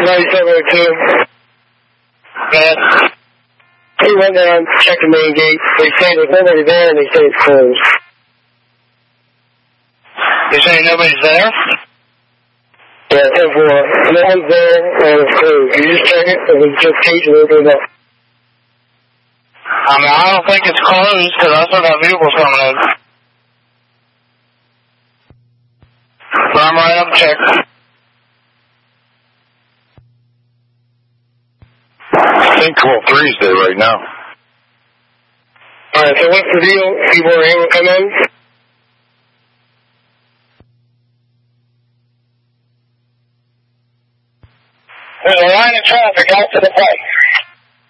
9702. Bad. He went down, checked the main gate. They say there's nobody there, and they say it's closed. They say nobody's there? Yeah, 10-4. No one's there, and it's closed. You just check it, and it's just Kate and open it up. I mean, I don't think it's closed, because I still got vehicles coming in. But I'm right up to check. 10-12-3 is there right now. Alright, so what's the deal? People are able to come in? There's a line of traffic out to the right.